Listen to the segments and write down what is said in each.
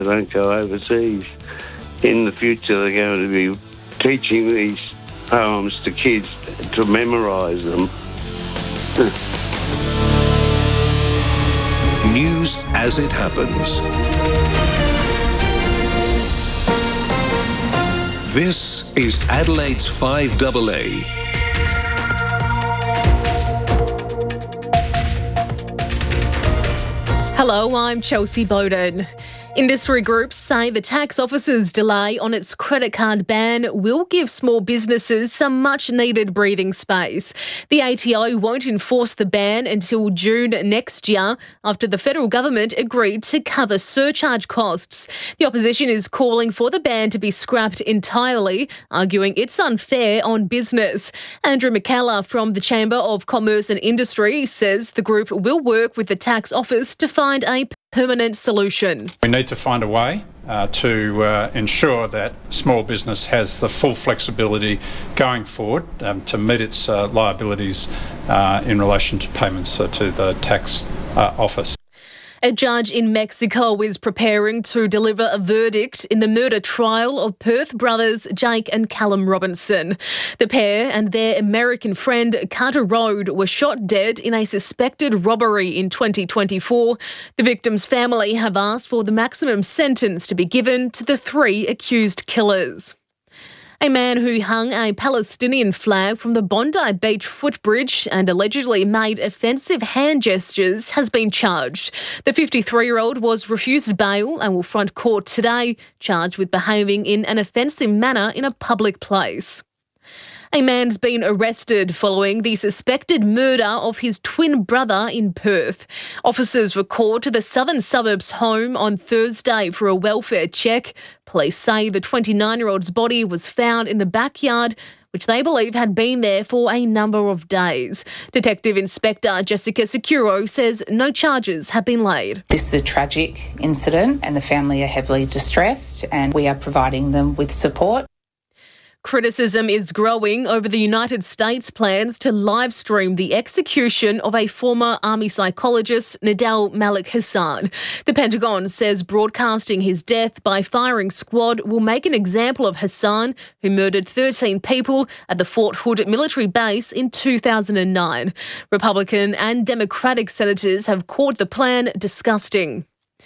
They don't go overseas. In the future, they're going to be teaching these poems to kids to memorise them. News as it happens. This is Adelaide's 5AA. Hello, I'm Chelsea Bowden. Industry groups say the tax office's delay on its credit card ban will give small businesses some much-needed breathing space. The ATO won't enforce the ban until June next year after the federal government agreed to cover surcharge costs. The opposition is calling for the ban to be scrapped entirely, arguing it's unfair on business. Andrew McKellar from the Chamber of Commerce and Industry says the group will work with the tax office to find a permanent solution. We need to find a way to ensure that small business has the full flexibility going forward to meet its liabilities in relation to payments to the tax office. A judge in Mexico is preparing to deliver a verdict in the murder trial of Perth brothers Jake and Callum Robinson. The pair and their American friend Carter Road were shot dead in a suspected robbery in 2024. The victims' family have asked for the maximum sentence to be given to the three accused killers. A man who hung a Palestinian flag from the Bondi Beach footbridge and allegedly made offensive hand gestures has been charged. The 53-year-old was refused bail and will front court today, charged with behaving in an offensive manner in a public place. A man's been arrested following the suspected murder of his twin brother in Perth. Officers were called to the southern suburbs home on Thursday for a welfare check. Police say the 29-year-old's body was found in the backyard, which they believe had been there for a number of days. Detective Inspector Jessica Securo says no charges have been laid. This is a tragic incident and the family are heavily distressed and we are providing them with support. Criticism is growing over the United States' plans to live stream the execution of a former Army psychologist, Nadal Malik Hassan. The Pentagon says broadcasting his death by firing squad will make an example of Hassan, who murdered 13 people at the Fort Hood military base in 2009. Republican and Democratic senators have called the plan disgusting.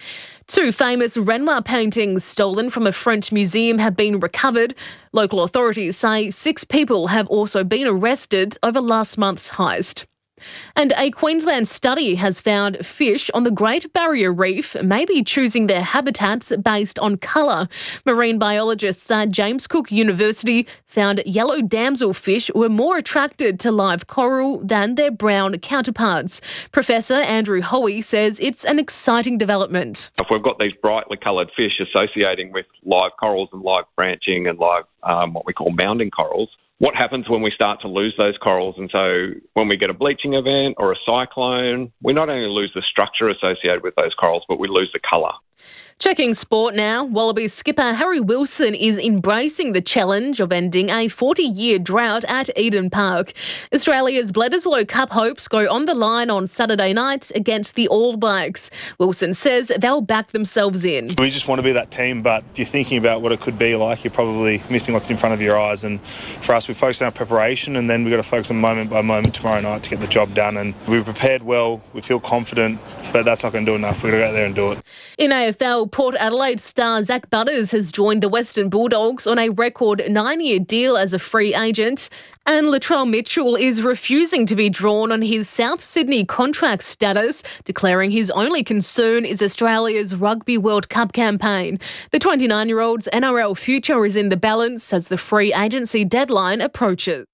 Two famous Renoir paintings stolen from a French museum have been recovered. Local authorities say 6 people have also been arrested over last month's heist. And a Queensland study has found fish on the Great Barrier Reef may be choosing their habitats based on colour. Marine biologists at James Cook University found yellow damselfish were more attracted to live coral than their brown counterparts. Professor Andrew Hoey says it's an exciting development. If we've got these brightly coloured fish associating with live corals and live branching and live what we call mounding corals, what happens when we start to lose those corals? And so when we get a bleaching event or a cyclone, we not only lose the structure associated with those corals, but we lose the colour. Checking sport now, Wallabies skipper Harry Wilson is embracing the challenge of ending a 40-year drought at Eden Park. Australia's Bledisloe Cup hopes go on the line on Saturday night against the All Blacks. Wilson says they'll back themselves in. We just want to be that team, but if you're thinking about what it could be like, you're probably missing what's in front of your eyes. And for us, we focus on our preparation and then we've got to focus on moment by moment tomorrow night to get the job done. And we're prepared well, we feel confident, but that's not going to do enough. We've got to go out there and do it. In AFL, Port Adelaide star Zach Butters has joined the Western Bulldogs on a record 9-year deal as a free agent. And Latrell Mitchell is refusing to be drawn on his South Sydney contract status, declaring his only concern is Australia's Rugby World Cup campaign. The 29-year-old's NRL future is in the balance as the free agency deadline approaches.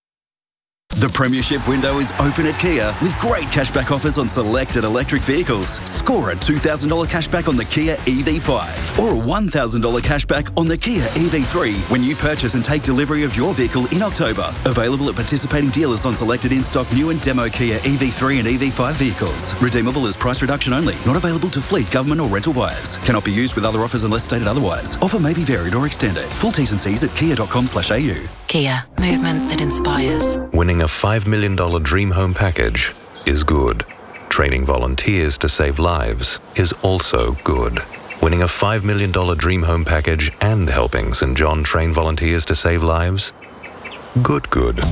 The Premiership window is open at Kia with great cashback offers on selected electric vehicles. Score a $2,000 cashback on the Kia EV5 or a $1,000 cashback on the Kia EV3 when you purchase and take delivery of your vehicle in October. Available at participating dealers on selected in-stock new and demo Kia EV3 and EV5 vehicles. Redeemable as price reduction only. Not available to fleet, government or rental buyers. Cannot be used with other offers unless stated otherwise. Offer may be varied or extended. Full T's and C's at kia.com/au. Kia. Movement that inspires. Winning a $5 million dream home package is good. Training volunteers to save lives is also good. Winning a $5 million dream home package and helping St. John train volunteers to save lives? Good.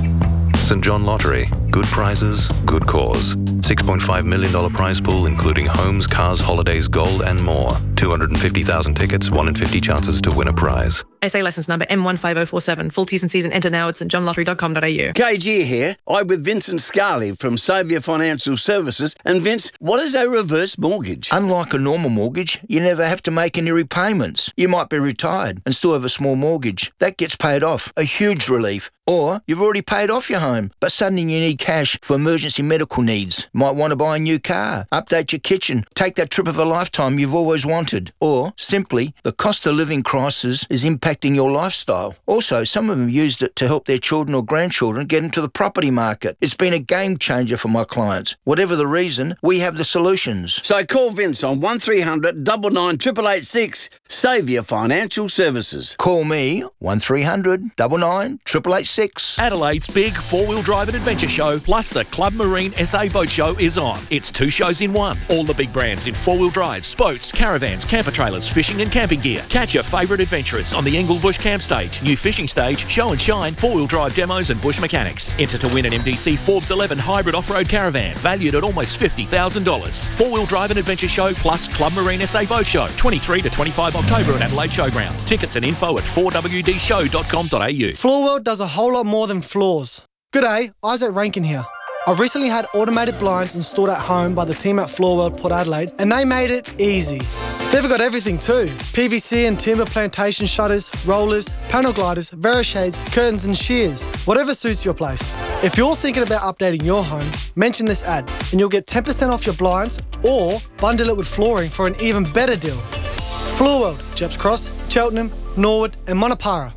St. John Lottery. Good prizes, good cause. $6.5 million prize pool including homes, cars, holidays, gold and more. 250,000 tickets, 1 in 50 chances to win a prize. SA licence number M15047. Full T's and C's and enter now at stjohnlottery.com.au. KG here. I'm with Vincent Scarley from Saviour Financial Services. And Vince, what is a reverse mortgage? Unlike a normal mortgage, you never have to make any repayments. You might be retired and still have a small mortgage. That gets paid off. A huge relief. Or you've already paid off your home, but suddenly you need cash for emergency medical needs. Might want to buy a new car, update your kitchen, take that trip of a lifetime you've always wanted. Or, simply, the cost of living crisis is impacting your lifestyle. Also, some of them used it to help their children or grandchildren get into the property market. It's been a game changer for my clients. Whatever the reason, we have the solutions. So call Vince on 1300 99 886. Saviour Financial Services. Call me 1300 99 886. Adelaide's big four-wheel drive and adventure show plus the Club Marine SA Boat Show is on. It's 2 shows in one. All the big brands in four-wheel drives, boats, caravans, camper trailers, fishing and camping gear. Catch your favourite adventurers on the Englebush Camp Stage, new fishing stage, show and shine, four-wheel drive demos and bush mechanics. Enter to win an MDC Forbes 11 hybrid off-road caravan valued at almost $50,000. Four-wheel drive and adventure show plus Club Marine SA Boat Show, 23 to 25 October at Adelaide Showground. Tickets and info at 4wdshow.com.au. Floorworld does a whole lot more than floors. G'day, Isaac Rankin here. I've recently had automated blinds installed at home by the team at Floorworld Port Adelaide, and they made it easy. They've got everything too. PVC and timber plantation shutters, rollers, panel gliders, Verishades, curtains and shears. Whatever suits your place. If you're thinking about updating your home, mention this ad and you'll get 10% off your blinds or bundle it with flooring for an even better deal. Floorworld, Jeps Cross, Cheltenham, Norwood and Monopara.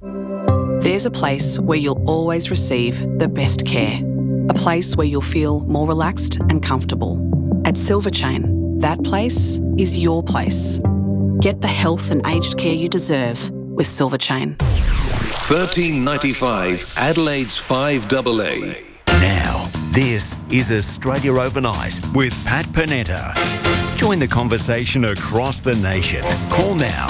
There's a place where you'll always receive the best care. A place where you'll feel more relaxed and comfortable. At Silverchain, that place is your place. Get the health and aged care you deserve with Silverchain. $13.95, Adelaide's 5AA. Now, this is Australia Overnight with Pat Panetta. Join the conversation across the nation. Call now.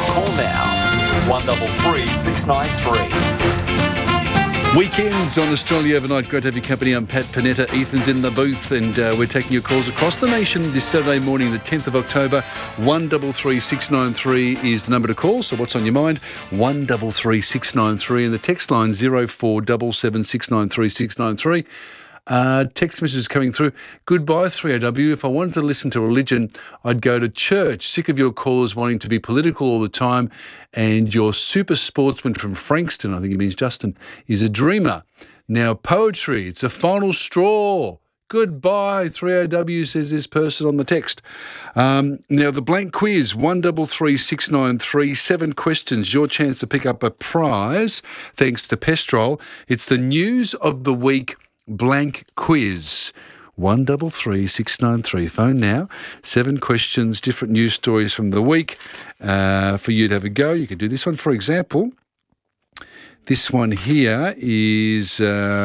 133 693. Weekends on Australia Overnight. Great to have your company. I'm Pat Panetta. Ethan's in the booth and we're taking your calls across the nation this Saturday morning, the 10th of October. 133 693 is the number to call. So what's on your mind? 133 693 and the text line 0477 693 693. Text messages coming through. Goodbye 3AW. If I wanted to listen to religion, I'd go to church. Sick of your callers wanting to be political all the time. And your super sportsman from Frankston, I think he means Justin, is a dreamer. Now poetry, it's a final straw. Goodbye 3AW, says this person on the text. Now the blank quiz, 133 693, 7 questions, your chance to pick up a prize thanks to Pestrol. It's the news of the week blank quiz. 133 693. Phone now. 7 questions, different news stories from the week for you to have a go. You could do this one, for example. This one here is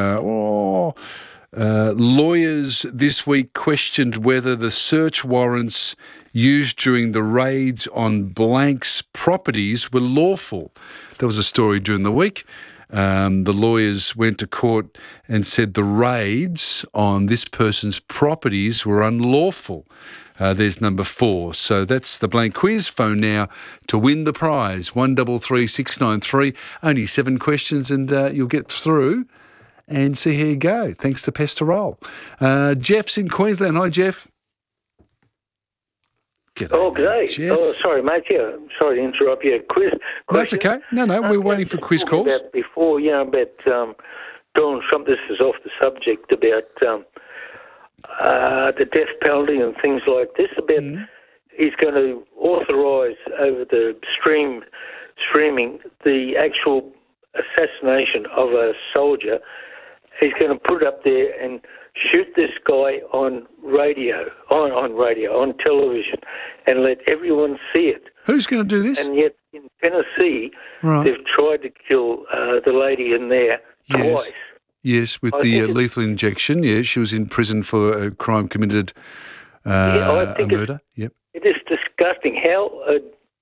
lawyers this week questioned whether the search warrants used during the raids on blank's properties were lawful. There was a story during the week. The lawyers went to court and said the raids on this person's properties were unlawful. There's number 4. So that's the blank quiz. Phone now to win the prize. 133 693. Only 7 questions and you'll get through and see how you go. Thanks to Pestrol. Jeff's in Queensland. Hi, Jeff. G'day. Jeff. Oh, sorry, mate. Yeah, sorry to interrupt you. Quiz. That's okay. No, we're waiting for quiz calls. About before, about Donald Trump. This is off the subject about the death penalty and things like this. About he's going to authorise over the streaming the actual assassination of a soldier. He's going to put it up there and shoot this guy on radio, on television, and let everyone see it. Who's going to do this? And yet in Tennessee, they've tried to kill the lady in there twice. Yes, with the lethal injection. Yeah, she was in prison for a crime committed, I think a murder. It is disgusting how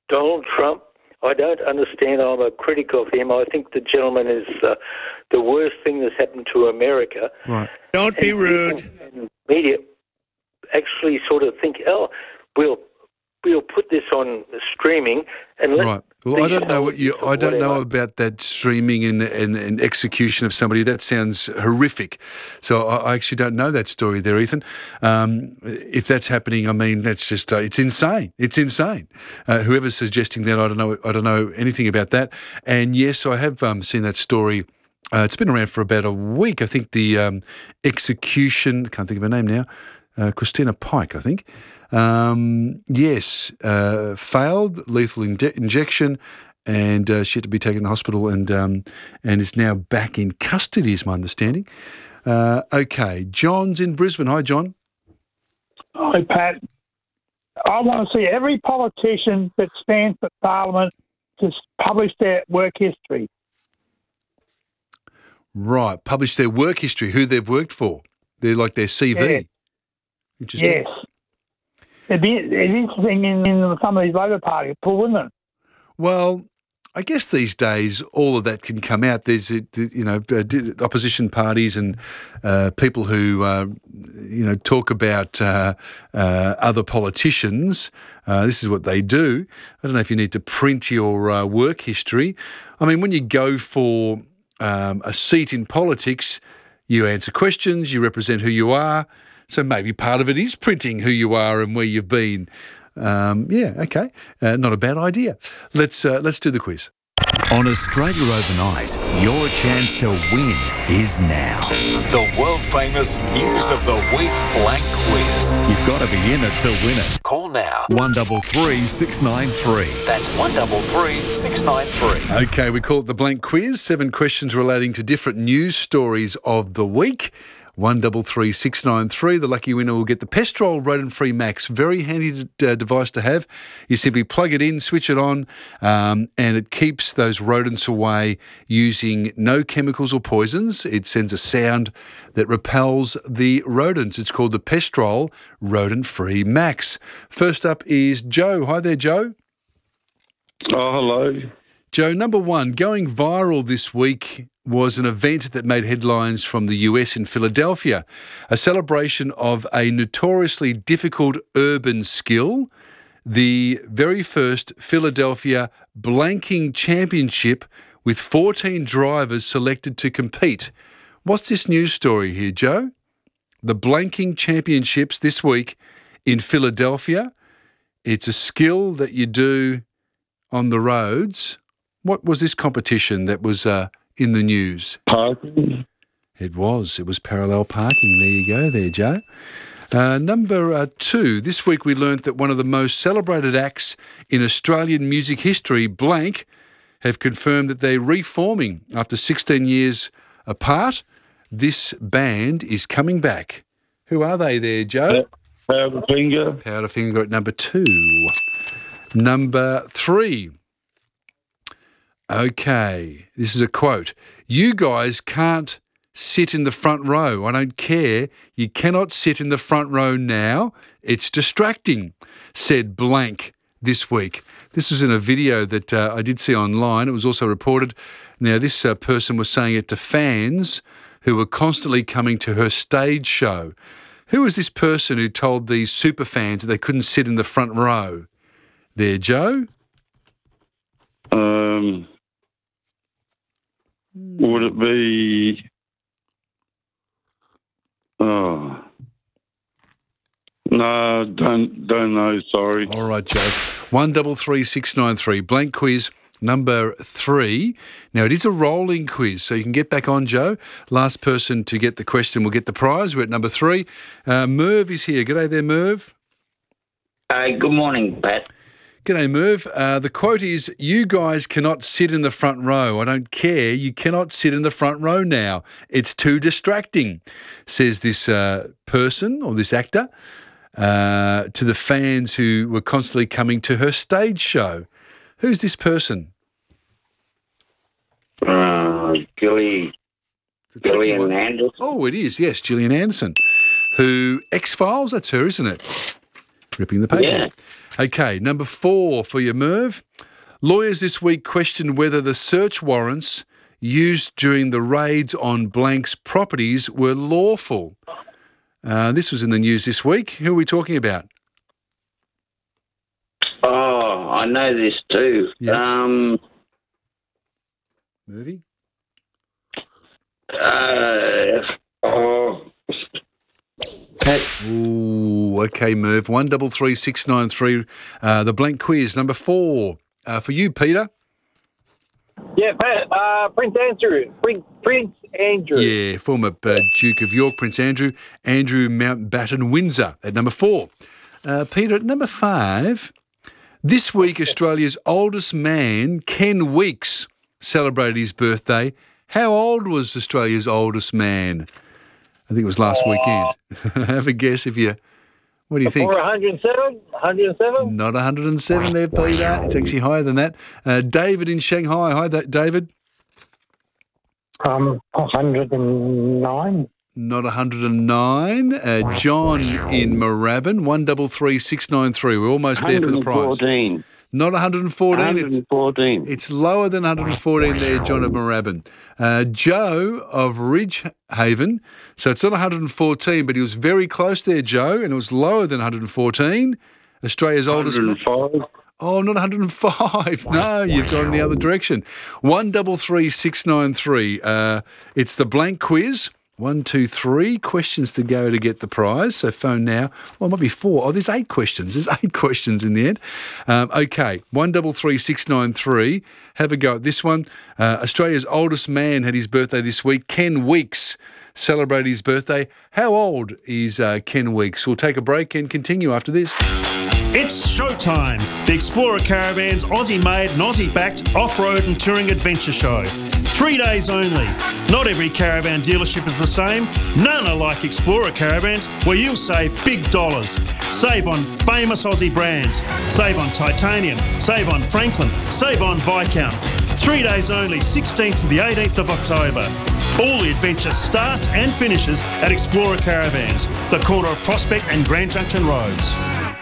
Donald Trump, I don't understand. I'm a critic of him. I think the gentleman is the worst thing that's happened to America. Right. Don't be rude. And media actually sort of think, oh, we'll put this on streaming and let. Right. Well, I don't know I don't know about that streaming and execution of somebody. That sounds horrific. So I actually don't know that story there, Ethan. If that's happening, I mean, that's just it's insane. It's insane. Whoever's suggesting that, I don't know anything about that. And yes, I have seen that story. It's been around for about a week. I think the execution. Can't think of her name now. Christina Pike, I think. Yes, failed lethal injection, and she had to be taken to hospital, and is now back in custody, is my understanding. Okay, John's in Brisbane. Hi, John. Hi, Pat. I want to see every politician that stands for Parliament to publish their work history. Right, publish their work history, who they've worked for. They're like their CV. Yeah. Interesting. Yes. It'd be interesting in some of these Labor Party people, wouldn't it? Well, I guess these days all of that can come out. There's, opposition parties and people who, talk about other politicians. This is what they do. I don't know if you need to print your work history. I mean, when you go for a seat in politics, you answer questions, you represent who you are. So maybe part of it is printing who you are and where you've been. Okay. Not a bad idea. Let's do the quiz. On Australia Overnight, your chance to win is now. The world-famous News of the Week blank quiz. You've got to be in it to win it. Call now. 133 693. That's 133 693. Okay, we call it the blank quiz. 7 questions relating to different news stories of the week. 133 693. The lucky winner will get the Pestrol Rodent-Free Max. Very handy device to have. You simply plug it in, switch it on, and it keeps those rodents away using no chemicals or poisons. It sends a sound that repels the rodents. It's called the Pestrol Rodent-Free Max. First up is Joe. Hi there, Joe. Oh, hello. Joe, number one, going viral this week was an event that made headlines from the US in Philadelphia, a celebration of a notoriously difficult urban skill, the very first Philadelphia Blanking Championship with 14 drivers selected to compete. What's this news story here, Joe? The Blanking Championships this week in Philadelphia. It's a skill that you do on the roads. What was this competition that was in the news? Parking. It was parallel parking. There you go there, Joe. Number 2, this week we learnt that one of the most celebrated acts in Australian music history, Blank, have confirmed that they're reforming after 16 years apart. This band is coming back. Who are they there, Joe? Powderfinger. Powderfinger at number 2. Number 3. Okay, this is a quote. You guys can't sit in the front row. I don't care. You cannot sit in the front row now. It's distracting, said Blank this week. This was in a video that I did see online. It was also reported. Now, this person was saying it to fans who were constantly coming to her stage show. Who was this person who told these super fans that they couldn't sit in the front row? There, Joe? Would it be? Oh, no, don't know. Sorry. All right, Joe. 133 693. Blank quiz number 3. Now it is a rolling quiz, so you can get back on, Joe. Last person to get the question will get the prize. We're at number 3. Merv is here. G'day there, Merv. Good morning, Pat. G'day, Merv. The quote is, you guys cannot sit in the front row. I don't care. You cannot sit in the front row now. It's too distracting, says this person or this actor to the fans who were constantly coming to her stage show. Who's this person? Gillian Anderson. Oh, it is, yes, Gillian Anderson, who, X-Files, that's her, isn't it? Ripping the paper. Yeah. Okay, number 4 for you, Merv. Lawyers this week questioned whether the search warrants used during the raids on blank's properties were lawful. This was in the news this week. Who are we talking about? Oh, I know this too. Yeah. Movie? Ooh, okay, Merv. 133693. The blank quiz. Number 4 for you, Peter. Yeah, Pat. Prince Andrew. Prince Andrew. Yeah, former Duke of York, Prince Andrew. Andrew Mountbatten Windsor at number 4. Peter, at number 5. This week, Australia's oldest man, Ken Weeks, celebrated his birthday. How old was Australia's oldest man? I think it was last weekend. Have a guess if you... What do you think? 107? 107? Not 107 there, Peter. It's actually higher than that. David in Shanghai. Hi, David. 109. Not 109. John in Moorabbin. 133693. We're almost there for the prize. 114. Not 114. 114. It's lower than 114 there, John of Moorabbin. Joe of Ridgehaven. So it's not 114, but he was very close there, Joe, and it was lower than 114. Australia's oldest... 105. Oh, not 105. No, you've gone in the other direction. 133693. It's the blank quiz. 1, 2, 3 questions to go to get the prize. So phone now. Well, it might be 4. Oh, there's 8 questions. There's 8 questions in the end. Okay, 133693. Have a go at this one. Australia's oldest man had his birthday this week. Ken Weeks celebrated his birthday. How old is Ken Weeks? We'll take a break and continue after this. It's showtime. The Explorer Caravans Aussie-made and Aussie-backed off-road and touring adventure show. 3 days only. Not every caravan dealership is the same. None are like Explorer Caravans, where you'll save big dollars. Save on famous Aussie brands. Save on Titanium. Save on Franklin. Save on Viscount. 3 days only, 16th to the 18th of October. All the adventure starts and finishes at Explorer Caravans, the corner of Prospect and Grand Junction Roads.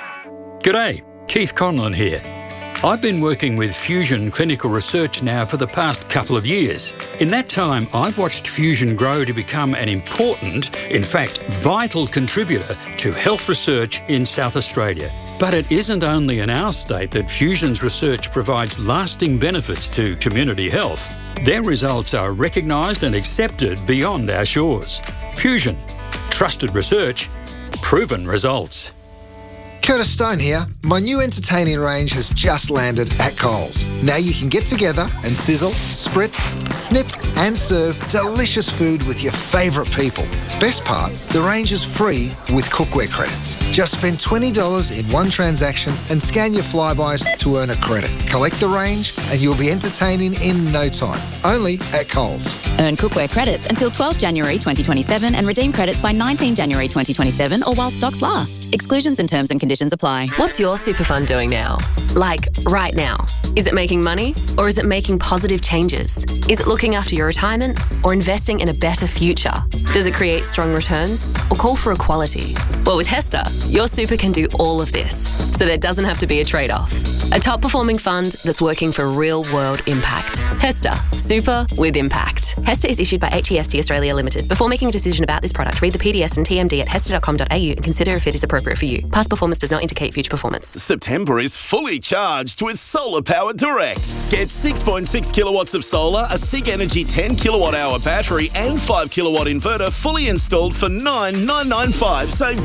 G'day, Keith Conlon here. I've been working with Fusion Clinical Research now for the past couple of years. In that time, I've watched Fusion grow to become an important, in fact, vital contributor to health research in South Australia. But it isn't only in our state that Fusion's research provides lasting benefits to community health. Their results are recognised and accepted beyond our shores. Fusion. Trusted research. Proven results. Curtis Stone here. My new entertaining range has just landed at Coles. Now you can get together and sizzle, spritz, snip and serve delicious food with your favourite people. Best part, the range is free with cookware credits. Just spend $20 in one transaction and scan your Flybys to earn a credit. Collect the range and you'll be entertaining in no time. Only at Coles. Earn cookware credits until 12 January 2027 and redeem credits by 19 January 2027 or while stocks last. Exclusions and terms and conditions apply. What's your super fund doing now? Like, right now? Is it making money or is it making positive changes? Is it looking after your retirement or investing in a better future? Does it create strong returns or call for equality? Well, with HESTA, your super can do all of this, so there doesn't have to be a trade-off. A top-performing fund that's working for real-world impact. HESTA, super with impact. HESTA is issued by HEST Australia Limited. Before making a decision about this product, read the PDS and TMD at hesta.com.au and consider if it is appropriate for you. Past performance does not indicate future performance. September is fully charged with Solar Power Direct. Get 6.6 kilowatts of solar, a SIG Energy 10 kilowatt hour battery and 5 kilowatt inverter fully installed for $9,995. Save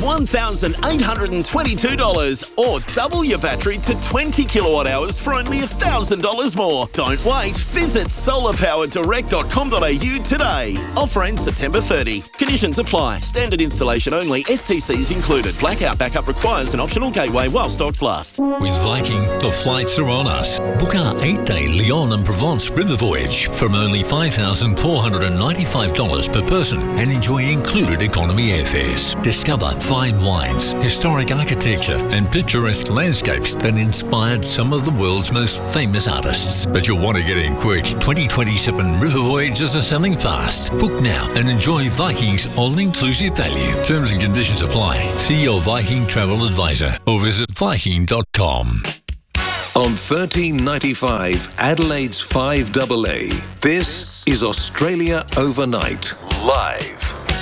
$1,822 or double your battery to 20 kilowatt hours for only $1,000 more. Don't wait. Visit solarpowerdirect.com.au today. Offer ends September 30. Conditions apply. Standard installation only. STCs included. Blackout backup requires an optional gateway while stocks last. With Viking, the flights are on us. Book our 8-day Lyon and Provence river voyage from only $5,495 per person and enjoy included economy airfares. Discover fine wines, historic architecture and picturesque picturesque landscapes that inspired some of the world's most famous artists. But you'll want to get in quick. 2027 River Voyages are selling fast. Book now and enjoy Viking's all-inclusive value. Terms and conditions apply. See your Viking travel advisor or visit viking.com. On 1395 Adelaide's 5AA, this is Australia Overnight, live.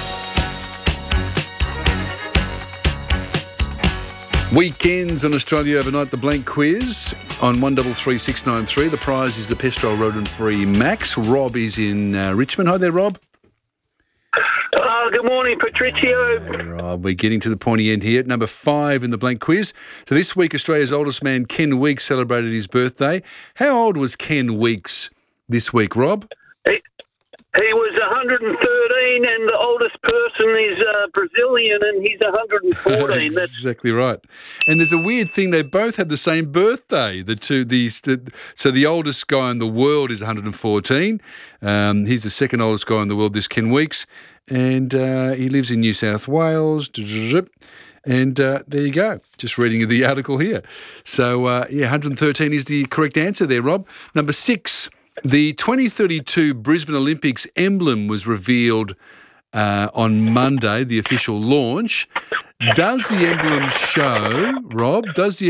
Weekends on Australia Overnight, the blank quiz on 133693. The prize is the Pestrol rodent-free Max. Rob is in Richmond. Hi there, Rob. Good morning, Patricio. Rob, we're getting to the pointy end here. Number 5 in the blank quiz. So this week, Australia's oldest man, Ken Weeks, celebrated his birthday. How old was Ken Weeks this week, Rob? He was 113, and the oldest person is Brazilian, and he's 114. That's exactly right. And there's a weird thing; they both had the same birthday. So the oldest guy in the world is 114. He's the second oldest guy in the world. This Ken Weeks, and he lives in New South Wales. And there you go. Just reading the article here. So 113 is the correct answer there, Rob. Number 6. The 2032 Brisbane Olympics emblem was revealed on Monday, the official launch. Does the emblem show, Rob,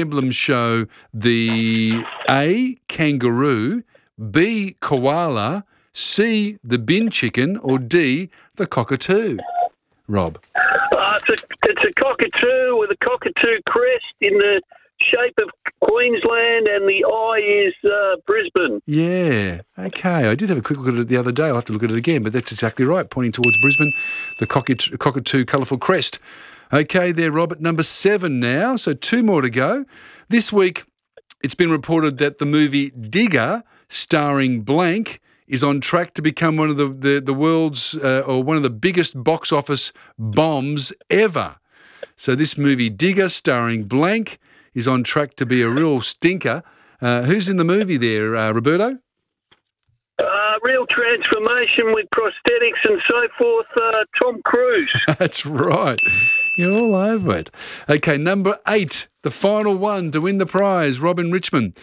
the A, kangaroo, B, koala, C, the bin chicken, or D, the cockatoo? Rob. It's a cockatoo with a cockatoo crest in the shape of Queensland, and the eye is Brisbane. Yeah, okay. I did have a quick look at it the other day. I'll have to look at it again, but that's exactly right, pointing towards Brisbane, the cockatoo colourful crest. Okay, there, Robert. Number 7 now, so 2 more to go. This week, it's been reported that the movie Digger, starring blank, is on track to become one of the world's, or one of the biggest box office bombs ever. So this movie Digger, starring blank, is on track to be a real stinker. Who's in the movie there, Roberto? Real transformation with prosthetics and so forth, Tom Cruise. That's right. You're all over it. Okay, number 8, the final one to win the prize, Robin Richmond.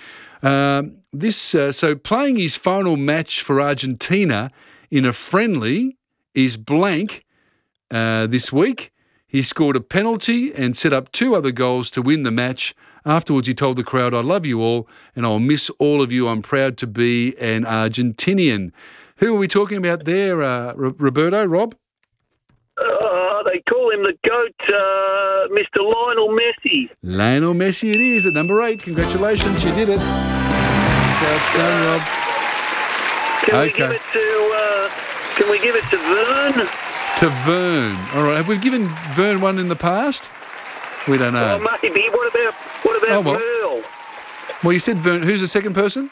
So playing his final match for Argentina in a friendly is blank this week. He scored a penalty and set up 2 other goals to win the match. Afterwards, he told the crowd, "I love you all, and I'll miss all of you. I'm proud to be an Argentinian." Who are we talking about there, Roberto, Rob? They call him the GOAT, Mr. Lionel Messi. Lionel Messi it is at number 8. Congratulations, you did it. That's done, Rob. Can we give it to Vern? To Vern. All right. Have we given Vern one in the past? We don't know. Oh, maybe. What about Merle? Well, you said Vern. Who's the second person?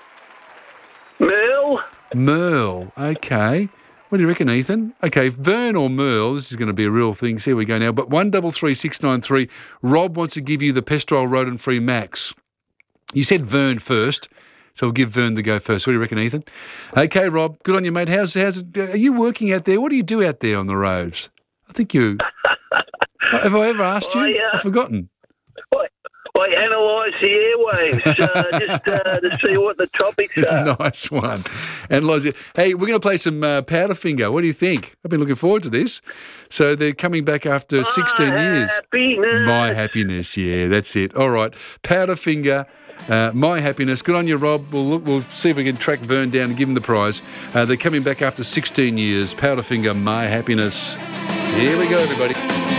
Merle. Okay. What do you reckon, Ethan? Okay, Vern or Merle, this is going to be a real thing. So here we go now. But 133693, Rob wants to give you the Pestrol rodent-free Max. You said Vern first, so we'll give Vern the go first. What do you reckon, Ethan? Okay, Rob, good on you, mate. How's it? Are you working out there? What do you do out there on the roads? I think you... Have I ever asked you? I've forgotten. I analyse the airwaves just to see what the topics are. Nice one. Analyse it. Hey, we're going to play some Powderfinger. What do you think? I've been looking forward to this. So they're coming back after 16 years. Happiness. My Happiness. Yeah, that's it. All right. Powderfinger. My Happiness. Good on you, Rob. We'll see if we can track Vern down and give him the prize. They're coming back after 16 years. Powderfinger, My Happiness. Here we go, everybody.